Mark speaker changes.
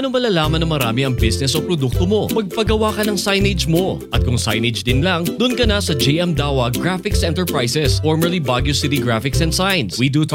Speaker 1: Paano malalaman na marami ang business o produkto mo? Magpagawa ka ng signage mo. At kung signage din lang, dun ka na sa JM Dawa Graphics Enterprises, formerly Baguio City Graphics and Signs. We do